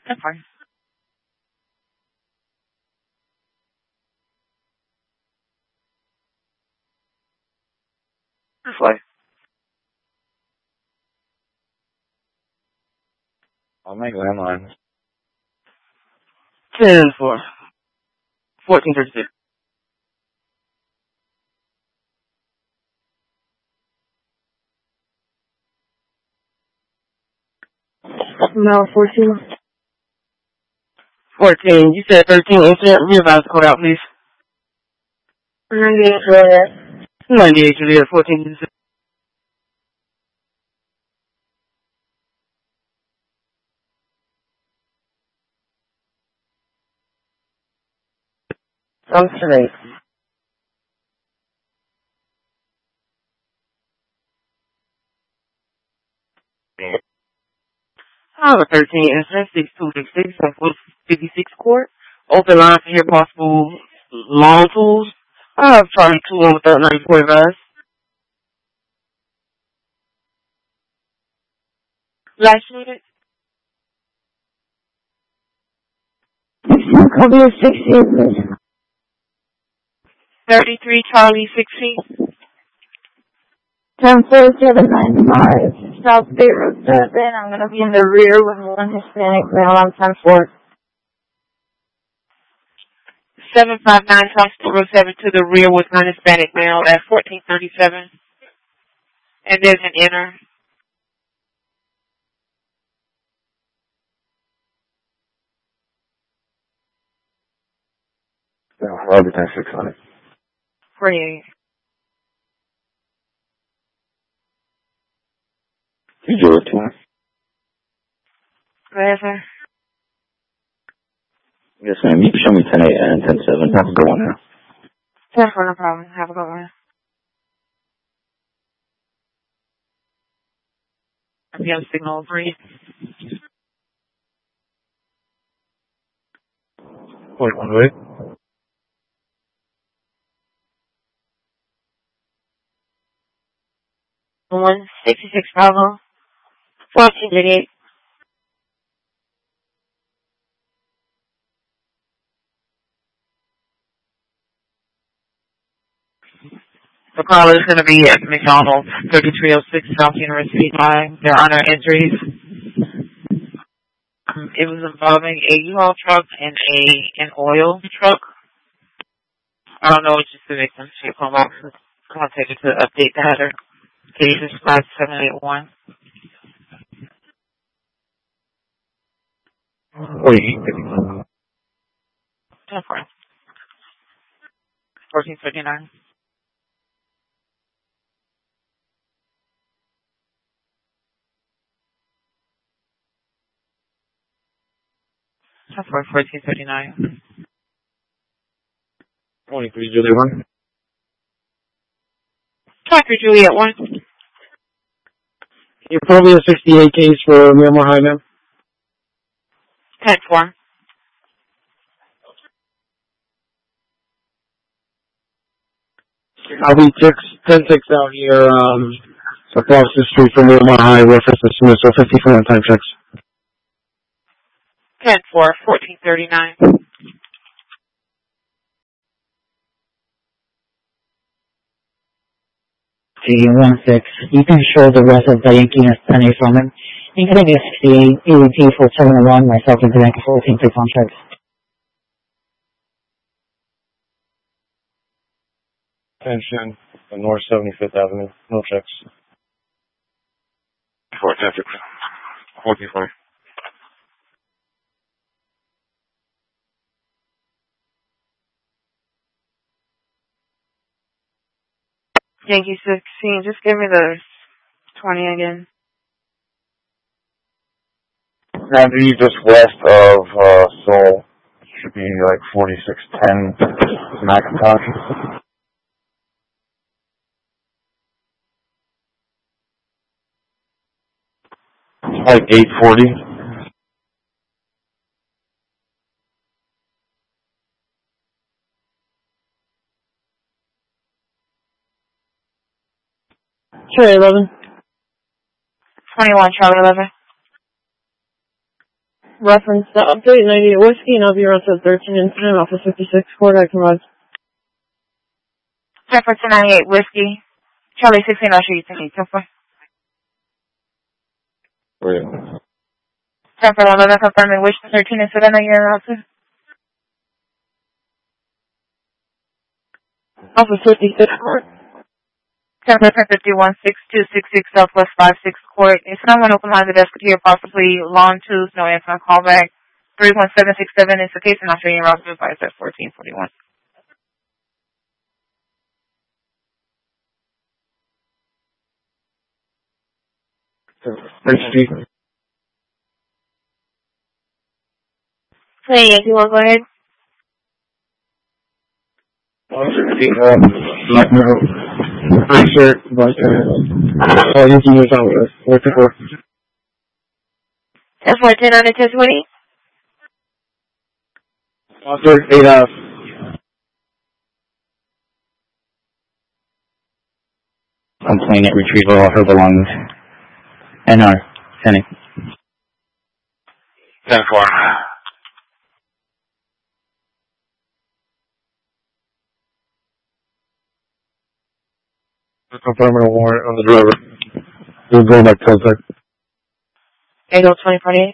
That's fine. That's fine. I'll make landlines. 10-4. 1436. No, 14. 14. You said 13 incident. Revise the code out, please. 98 Juliet. 98 Juliet, 14. I'm straight. I have a 13 incident, 6266 and 56 court. Open line for here possible long tools. I have Charlie 2 with that 94 advice. Last unit. Copy of 16, please. 33 Charlie 16. 104795 South State Road 7. I'm going to be in the rear with one Hispanic male on 10-4. 759 South State Road 7 to the rear with non-Hispanic male at 1437. And there's an inner. Yeah, Robert 600. 48. You do it, too. Go ahead, sir. Yes, ma'am. You can show me 10-8 and 10-7. Have a good one now. 10-4, no problem. Have a good one. If you have signal 3. Wait, 166 Bravo. 1438. The caller is going to be at McDonald's, 3306 South University Line. There are no injuries. It was involving a U-Haul truck and an oil truck. I don't know what just the victim. She phone box was contacted to update the header. Case is 5781. Wait. 10-4. 1459. For 1459. 23 Juliet 1. 23 Juliet 1. You're probably a 68 case for Miramar High, ma'am. 10-4. I'll be 10-6 out here, across the street from Miramar High, reference to Smith, so 54 on time checks. 10-4, 1439. G16. You can show the rest of the Yankee Penny from him. Including the EVP for 701, myself and the Yankee 14 3 contracts. Attention, North 75th Avenue. No checks. 10-6. 14-4. Yankee 16, just give me the 20 again. Now, do you just west of Seoul? Should be like 4610 Macintosh. It's like 840. Sure, 11. 21 Charlie 11. Reference the update 98 Whiskey and LB Route 13 incident, Office 56 Court, I can ride. Reference to 98 Whiskey. Charlie 16, I'll show you 10 so far. Wait. 10 for 11, confirming wish 13 incident on your route. Office 56 Court. 10 for 516266 Southwest 56 Court. If someone open line the desk here, possibly long twos, no answer on callback. 31767 is the case, and I'll show you route advice at 1441. Hey, if you want to go ahead. Black note. Black shirt, black shirt. Oh, you can use out. What's it for? 10 for 10 on the 1020. Officer 8 out. Complainant retrieval of her belongings. NR, sending. 10-4. Confirming a warrant on the driver. We'll go back to the 2048.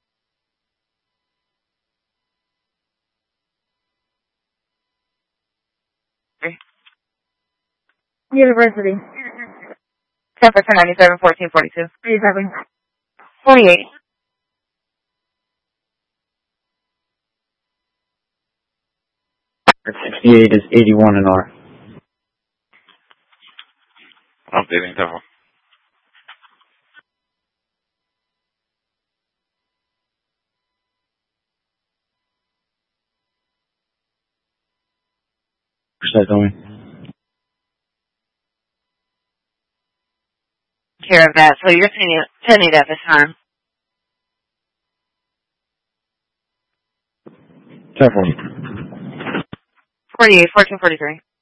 University. 10 for 1097, 1442. 37. 48. At 68 is 81 an hour. Updating tempo. Where's that going? Care of that, so you're sending it at this time. 10-4. 48, 1443.